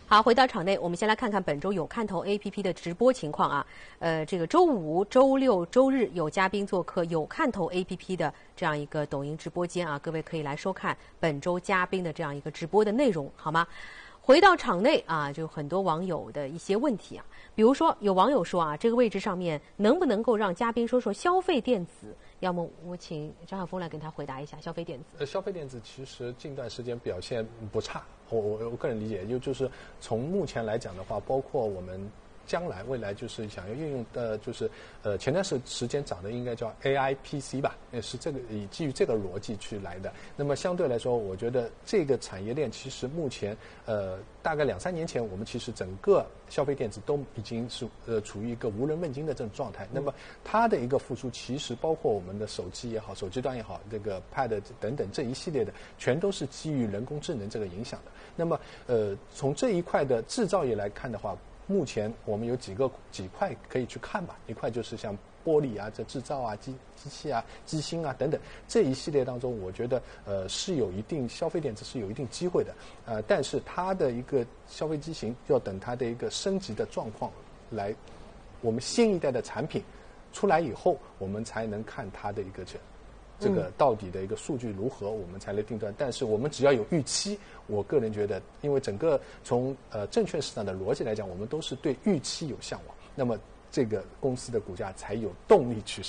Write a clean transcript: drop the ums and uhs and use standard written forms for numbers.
好，回到场内，我们先来看看本周有看头 APP 的直播情况啊。这个周五、周六、周日有嘉宾做客有看头 APP 的这样一个抖音直播间啊，各位可以来收看本周嘉宾的这样一个直播的内容，好吗？回到场内啊，就很多网友的一些问题啊，比如说有网友说啊，这个位置上面能不能够让嘉宾说说消费电子？要么我请张晓峰来跟他回答一下消费电子。 消费电子其实近段时间表现不差，我个人理解，就是从目前来讲的话，包括我们将来未来就是想要运用的，就是前段时间涨的应该叫 AI PC 吧，也是这个基于这个逻辑去来的。那么相对来说，我觉得这个产业链其实目前大概2-3年前，我们其实整个消费电子都已经是处于一个无人问津的这种状态。那么它的一个复苏，其实包括我们的手机也好，手机端也好，这个 Pad 等等这一系列的，全都是基于人工智能这个影响的。那么从这一块的制造业来看的话，目前我们有几块可以去看吧，一块就是像玻璃啊、这制造啊、机器啊、机芯啊等等这一系列当中，我觉得是有一定消费电子是有一定机会的，但是它的一个消费机型要等它的一个升级的状况来，我们新一代的产品出来以后，我们才能看它的一个这个到底的一个数据如何，我们才能定断。但是我们只要有预期，我个人觉得，因为整个从证券市场的逻辑来讲，我们都是对预期有向往，那么这个公司的股价才有动力去